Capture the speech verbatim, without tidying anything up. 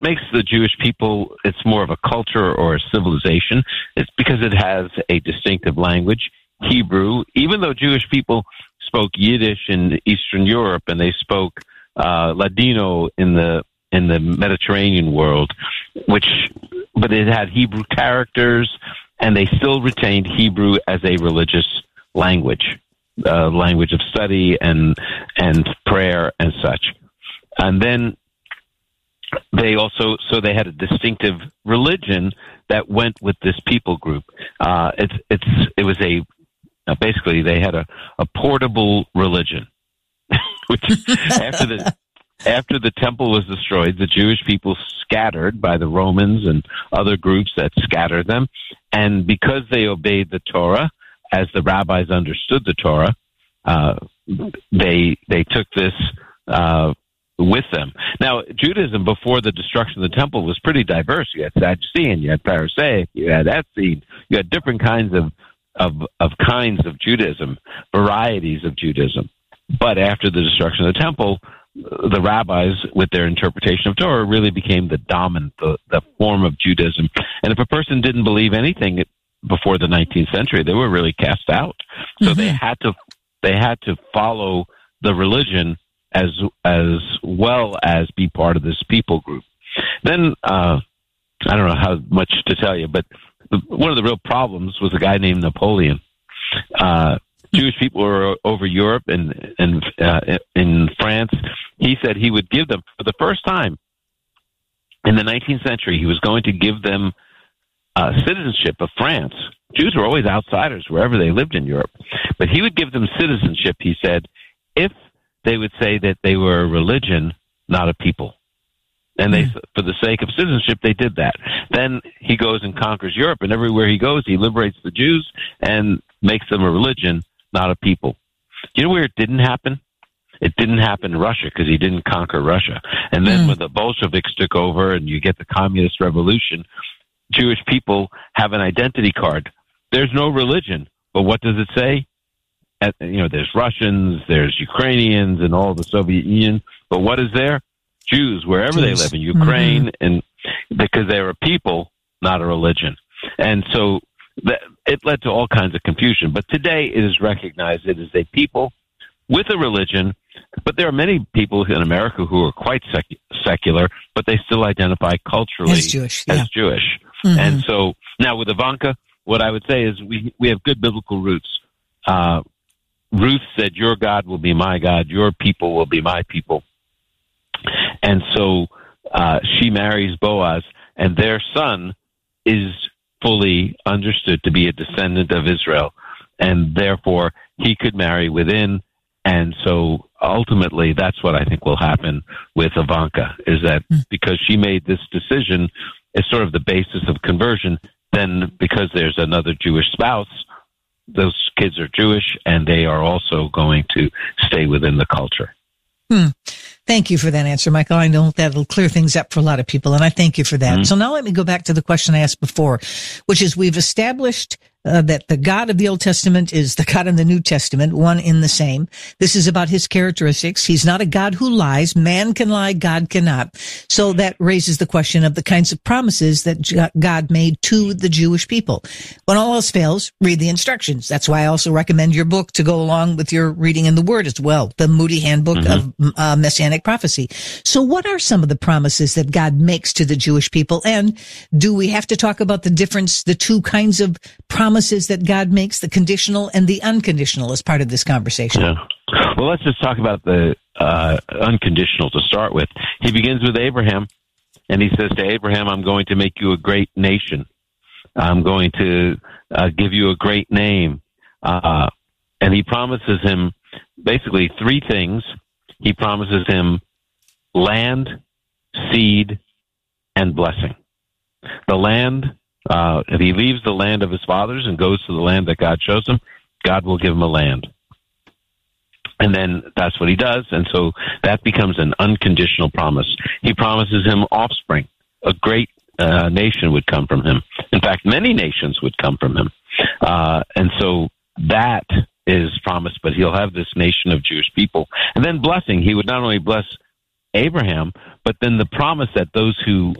makes the Jewish people, it's more of a culture or a civilization. It's because it has a distinctive language, Hebrew. Even though Jewish people spoke Yiddish in Eastern Europe and they spoke uh, Ladino in the in the Mediterranean world, which but it had Hebrew characters, and they still retained Hebrew as a religious language, uh, language of study and and prayer and such. And then they also, so they had a distinctive religion that went with this people group. Uh, it's it's it was a uh, basically they had a, a portable religion, which after the after the temple was destroyed, the Jewish people scattered by the Romans and other groups that scattered them, and because they obeyed the Torah as the rabbis understood the Torah, uh, they they took this. Uh, with them. Now, Judaism before the destruction of the temple was pretty diverse. You had Sadducean, you had Pharisaic, you had Essene, you had different kinds of, of, of kinds of Judaism, varieties of Judaism. But after the destruction of the temple, the rabbis, with their interpretation of Torah, really became the dominant, the, the form of Judaism. And if a person didn't believe anything before the nineteenth century, they were really cast out. So mm-hmm. they had to they had to follow the religion as as well as be part of this people group. Then, uh, I don't know how much to tell you, but the, one of the real problems was a guy named Napoleon. Uh, Jewish people were over Europe and, and uh, in France. He said he would give them, for the first time in the nineteenth century, he was going to give them uh, citizenship of France. Jews were always outsiders wherever they lived in Europe. But he would give them citizenship, he said, if they would say that they were a religion, not a people. And they, for the sake of citizenship, they did that. Then he goes and conquers Europe, and everywhere he goes, he liberates the Jews and makes them a religion, not a people. Do you know where it didn't happen? It didn't happen in Russia because he didn't conquer Russia. And then mm. when the Bolsheviks took over and you get the communist revolution, Jewish people have an identity card. There's no religion, but what does it say? At, you know, there's Russians, there's Ukrainians, and all the Soviet Union. But what is there? Jews, wherever Jews. They live, in Ukraine, mm-hmm. and because they're a people, not a religion. And so that, it led to all kinds of confusion. But today it is recognized it is a people with a religion. But there are many people in America who are quite sec- secular, but they still identify culturally as Jewish. Yeah. As Jewish. Mm-hmm. And so now with Ivanka, what I would say is we we have good biblical roots. Uh, Ruth said, your God will be my God, your people will be my people. And so uh, she marries Boaz, and their son is fully understood to be a descendant of Israel, and therefore he could marry within. And so ultimately that's what I think will happen with Ivanka, is that because she made this decision as sort of the basis of conversion, then because there's another Jewish spouse, those kids are Jewish, and they are also going to stay within the culture. Hmm. Thank you for that answer, Michael. I know that'll clear things up for a lot of people, and I thank you for that. Mm-hmm. So now let me go back to the question I asked before, which is we've established uh, that the God of the Old Testament is the God in the New Testament, one in the same. This is about his characteristics. He's not a God who lies. Man can lie, God cannot. So that raises the question of the kinds of promises that God made to the Jewish people. When all else fails, read the instructions. That's why I also recommend your book to go along with your reading in the Word as well, the Moody Handbook mm-hmm. of uh, Messianic Prophecy. So what are some of the promises that God makes to the Jewish people? And do we have to talk about the difference, the two kinds of promises that God makes, the conditional and the unconditional, as part of this conversation? Yeah. Well, let's just talk about the uh, unconditional to start with. He begins with Abraham, and he says to Abraham, I'm going to make you a great nation. I'm going to uh, give you a great name. Uh, and he promises him basically three things. He promises him land, seed, and blessing. The land, uh, if he leaves the land of his fathers and goes to the land that God shows him, God will give him a land. And then that's what he does, and so that becomes an unconditional promise. He promises him offspring. A great uh, nation would come from him. In fact, many nations would come from him. Uh, and so that is promised, but he'll have this nation of Jewish people. And then blessing. He would not only bless Abraham, but then the promise that those who